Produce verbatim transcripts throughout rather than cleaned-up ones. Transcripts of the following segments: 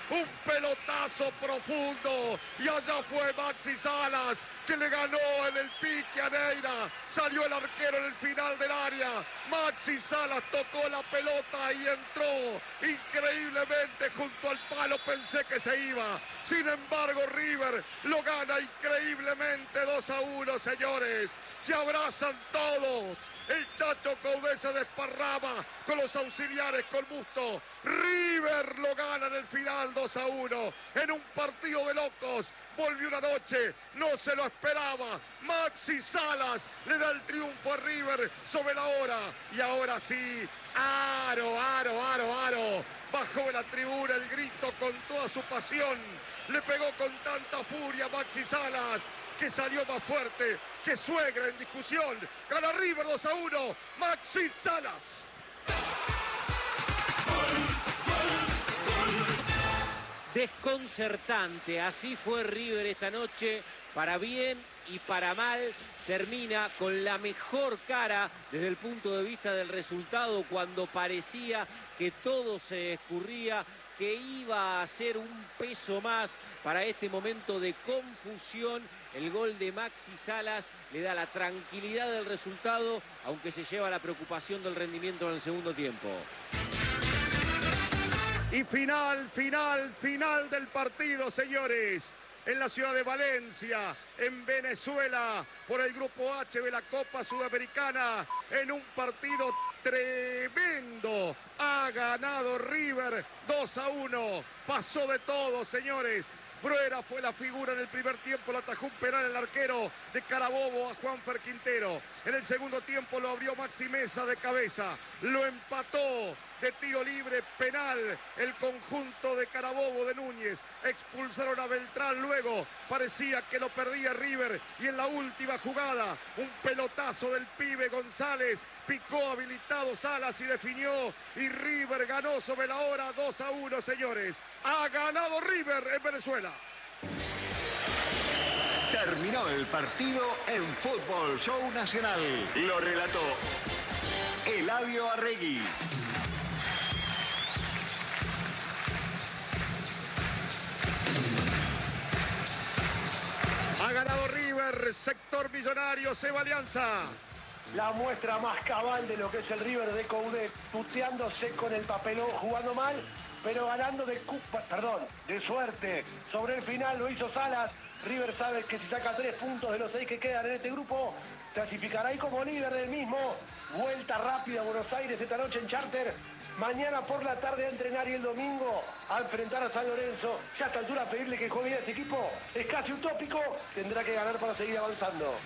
un pelotazo profundo, y allá fue Maxi Salas, que le ganó en el pique a Neira. Salió el arquero en el final del área, Maxi Salas tocó la pelota y entró increíblemente junto al palo. Pensé que se iba, sin embargo River lo gana increíblemente dos a uno, señores. Se abrazan todos, el Chacho Coudet se desparrama con los auxiliares, con Busto. River lo gana en el final dos a uno, en un partido de locos. Volvió una noche, no se lo esperaba. Maxi Salas le da el triunfo a River sobre la hora. Y ahora sí, aro, aro, aro, aro. Bajó de la tribuna el grito con toda su pasión. Le pegó con tanta furia Maxi Salas, que salió más fuerte que Suegra en discusión. Gana River dos a uno, Maxi Salas. Desconcertante, así fue River esta noche, para bien y para mal. Termina con la mejor cara desde el punto de vista del resultado, cuando parecía que todo se escurría, que iba a ser un peso más para este momento de confusión. El gol de Maxi Salas le da la tranquilidad del resultado, aunque se lleva la preocupación del rendimiento en el segundo tiempo. Y final, final, final del partido, señores. En la ciudad de Valencia, en Venezuela, por el Grupo H de la Copa Sudamericana, en un partido tremendo. Ha ganado River dos a uno. Pasó de todo, señores. Bruera fue la figura en el primer tiempo, lo atajó un penal el arquero de Carabobo a Juanfer Quintero. En el segundo tiempo lo abrió Maxi Meza de cabeza, lo empató de tiro libre, penal, el conjunto de Carabobo de Núñez. Expulsaron a Beltrán luego, parecía que lo perdía River, y en la última jugada, un pelotazo del pibe González, picó habilitado Salas y definió, y River ganó sobre la hora dos a uno, señores. Ha ganado River en Venezuela. Terminó el partido en Fútbol Show Nacional. Lo relató Eladio Arregui. Ha ganado River, sector millonario, Seba Alianza. La muestra más cabal de lo que es el River de Coudet, tuteándose con el papelón, jugando mal, pero ganando de cupa, perdón, de suerte. Sobre el final lo hizo Salas. River sabe que si saca tres puntos de los seis que quedan en este grupo, clasificará ahí como líder del mismo. Vuelta rápida a Buenos Aires esta noche en charter. Mañana por la tarde a entrenar, y el domingo a enfrentar a San Lorenzo. Ya a esta altura pedirle que juegue bien a este equipo es casi utópico. Tendrá que ganar para seguir avanzando.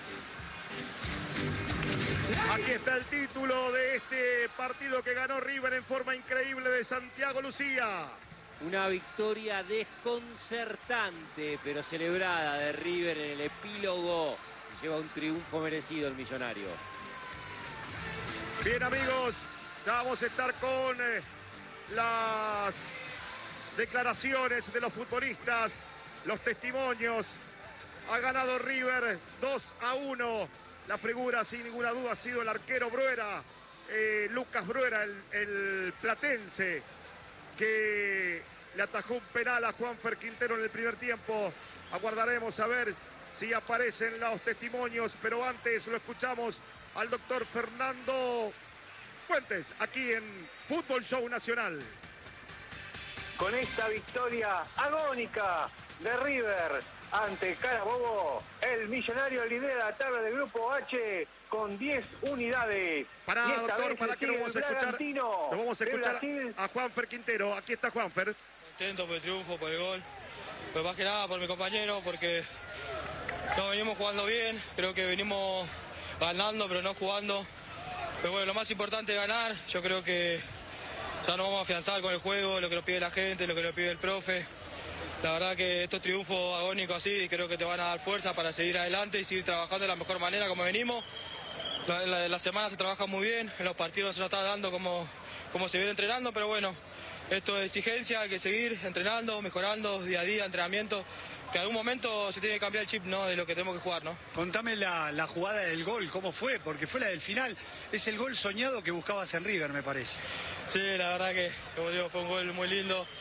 Aquí está el título de este partido que ganó River en forma increíble, de Santiago Lucía. Una victoria desconcertante, pero celebrada, de River en el epílogo. Y lleva un triunfo merecido el millonario. Bien, amigos, ya vamos a estar con eh, las declaraciones de los futbolistas, los testimonios. Ha ganado River dos a uno. La figura, sin ninguna duda, ha sido el arquero Bruera, eh, Lucas Bruera, el, el platense, que le atajó un penal a Juanfer Quintero en el primer tiempo. Aguardaremos a ver si aparecen los testimonios, pero antes lo escuchamos al doctor Fernando Fuentes, aquí en Fútbol Show Nacional. Con esta victoria agónica de River ante Carabobo, el millonario lidera la tabla del Grupo H con diez unidades. Pará, doctor, para que lo vamos a escuchar. Lo vamos a escuchar a Juanfer Quintero. Aquí está Juanfer. Contento por el triunfo, por el gol, pero más que nada por mi compañero, porque no venimos jugando bien, creo que venimos ganando, pero no jugando. Pero bueno, lo más importante es ganar. Yo creo que ya nos vamos a afianzar con el juego, lo que nos pide la gente, lo que nos pide el profe. La verdad que estos triunfos agónicos así creo que te van a dar fuerza para seguir adelante y seguir trabajando de la mejor manera como venimos. La, la, la semana se trabaja muy bien, en los partidos se nos está dando como, como se viene entrenando, pero bueno, esto es exigencia, hay que seguir entrenando, mejorando día a día, entrenamiento, que en algún momento se tiene que cambiar el chip, ¿no?, de lo que tenemos que jugar, ¿no? Contame la, la jugada del gol, ¿cómo fue? Porque fue la del final, es el gol soñado que buscabas en River, me parece. Sí, la verdad que, como digo, fue un gol muy lindo.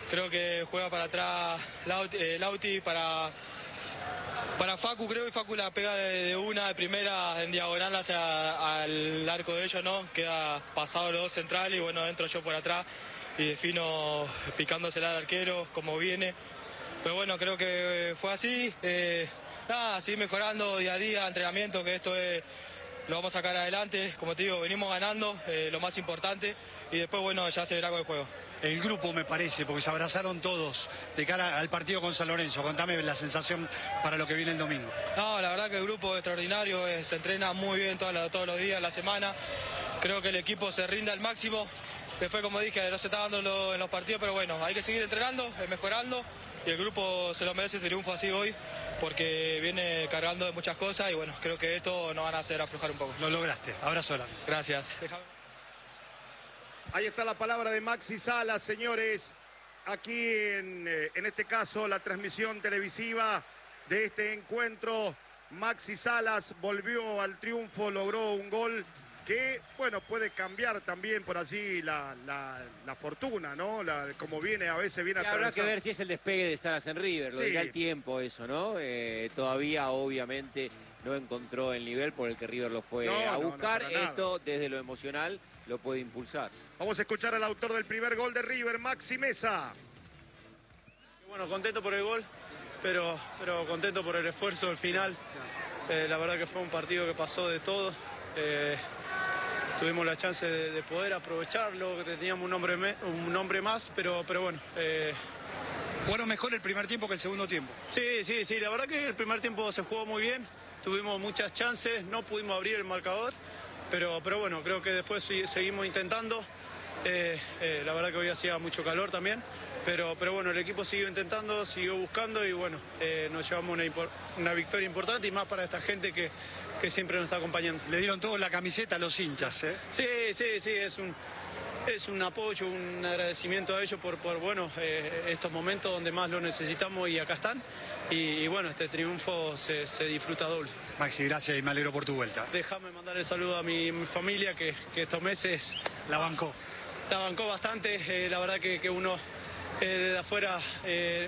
Creo que juega para atrás Lauti, eh, Lauti para, para Facu, creo, y Facu la pega de, de una, de primera, en diagonal hacia al arco de ellos, ¿no? Queda pasado los dos centrales y bueno, entro yo por atrás y defino picándosela al arquero, como viene. Pero bueno, creo que fue así. Eh, nada, seguir mejorando día a día, entrenamiento, que esto es, lo vamos a sacar adelante. Como te digo, venimos ganando, eh, lo más importante, y después, bueno, ya se verá con el juego. El grupo, me parece, porque se abrazaron todos de cara al partido con San Lorenzo. Contame la sensación para lo que viene el domingo. No, la verdad que el grupo es extraordinario, eh, se entrena muy bien todos los, todos los días, la semana. Creo que el equipo se rinde al máximo. Después, como dije, no se está dando en, lo, en los partidos, pero bueno, hay que seguir entrenando, eh, mejorando. Y el grupo se lo merece este triunfo así hoy, porque viene cargando de muchas cosas y bueno, creo que esto nos van a hacer aflojar un poco. Lo lograste. Abrazo grande. Gracias. Déjame... Ahí está la palabra de Maxi Salas, señores. Aquí en, en este caso la transmisión televisiva de este encuentro. Maxi Salas volvió al triunfo, logró un gol que, bueno, puede cambiar también por así la, la, la fortuna, ¿no? La, como viene, a veces viene a habrá que ver si es el despegue de Salas en River, lo sí. dirá el tiempo eso, ¿no? Eh, todavía, obviamente, no encontró el nivel por el que River lo fue no, a no, buscar. No, Esto, desde lo emocional, lo puede impulsar. Vamos a escuchar al autor del primer gol de River, Maxi Mesa. Bueno, contento por el gol, pero, pero contento por el esfuerzo al final. Eh, la verdad que fue un partido que pasó de todo. Eh, tuvimos la chance de, de poder aprovecharlo, que teníamos un hombre, me, un hombre más, pero, pero bueno. Eh, Bueno, mejor el primer tiempo que el segundo tiempo. Sí, sí, sí, la verdad que el primer tiempo se jugó muy bien. Tuvimos muchas chances, no pudimos abrir el marcador, pero, pero bueno, creo que después seguimos intentando. Eh, eh, la verdad que hoy hacía mucho calor también, pero, pero bueno, el equipo siguió intentando, siguió buscando y bueno, eh, nos llevamos una, una victoria importante y más para esta gente que, que siempre nos está acompañando. Le dieron todos la camiseta a los hinchas, ¿eh? Sí, sí, sí, es un, es un apoyo, un agradecimiento a ellos por, por bueno, eh, estos momentos donde más lo necesitamos y acá están. Y, y bueno, este triunfo se, se disfruta doble. Maxi, gracias y me alegro por tu vuelta. Déjame mandar el saludo a mi, mi familia que, que estos meses la bancó. La bancó bastante, eh, la verdad que, que uno eh, desde afuera eh,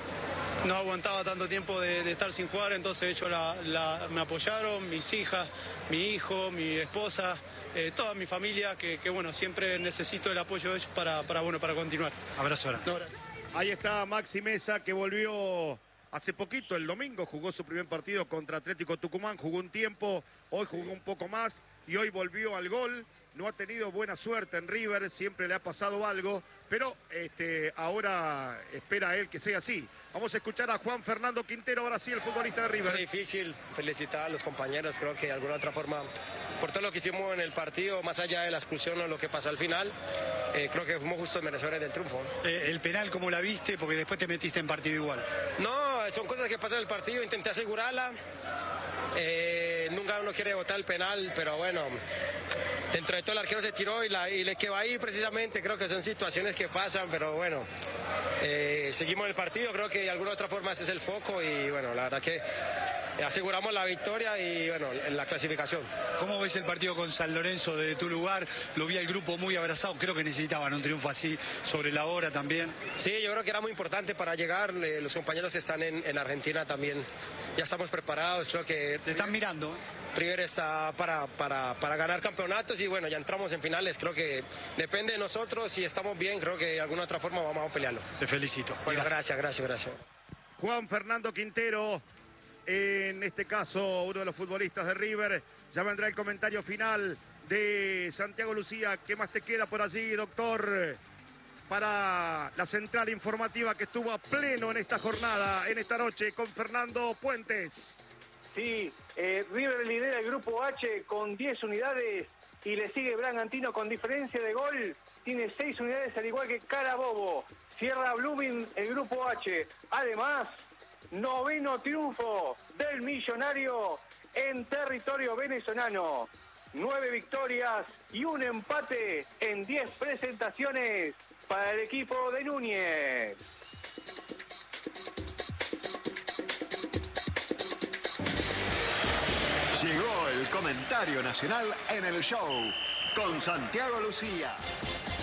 no aguantaba tanto tiempo de, de estar sin jugar, entonces ellos la, la, me apoyaron, mis hijas, mi hijo, mi esposa, eh, toda mi familia, que, que bueno, siempre necesito el apoyo de ellos para, para, bueno, para continuar. Abrazo. No, Ahí está Maxi Mesa, que volvió hace poquito, el domingo, jugó su primer partido contra Atlético Tucumán, jugó un tiempo, hoy jugó un poco más y hoy volvió al gol. No ha tenido buena suerte en River, siempre le ha pasado algo, pero este, ahora espera él que sea así. Vamos a escuchar a Juan Fernando Quintero, ahora sí, el futbolista de River. Fue difícil, felicitar a los compañeros, creo que de alguna otra forma, por todo lo que hicimos en el partido, más allá de la expulsión o lo que pasó al final, eh, creo que fuimos justos merecedores del triunfo. Eh, el penal, ¿cómo la viste? Porque después te metiste en partido igual. No, son cosas que pasan en el partido, intenté asegurarla. Eh, nunca uno quiere botar el penal, pero bueno, dentro de todo el arquero se tiró y, la, y le quedó ahí precisamente. Creo que son situaciones que pasan, pero bueno, eh, seguimos el partido, creo que de alguna otra forma ese es el foco y bueno, la verdad que aseguramos la victoria y bueno, en la clasificación. ¿Cómo ves el partido con San Lorenzo de tu lugar? Lo vi al grupo muy abrazado, creo que necesitaban un triunfo así sobre la hora también. Sí, yo creo que era muy importante para llegar, eh, los compañeros que están en, en Argentina también, ya estamos preparados, creo que... Te están mirando. River está para, para, para ganar campeonatos y bueno, ya entramos en finales, creo que depende de nosotros, si estamos bien, creo que de alguna otra forma vamos a pelearlo. Te felicito. Bueno, gracias, gracias, gracias. Juan Fernando Quintero, en este caso uno de los futbolistas de River. Ya vendrá el comentario final de Santiago Lucía. ¿Qué más te queda por allí, doctor? Para la central informativa que estuvo a pleno en esta jornada, en esta noche, con Fernando Puentes. Sí, eh, River lidera el grupo H con diez unidades y le sigue Bragantino con diferencia de gol. Tiene seis unidades al igual que Carabobo. Cierra Blooming el grupo H. Además, noveno triunfo del Millonario en territorio venezolano. Nueve victorias y un empate en diez presentaciones para el equipo de Núñez. Llegó el comentario nacional en el show con Santiago Lucía.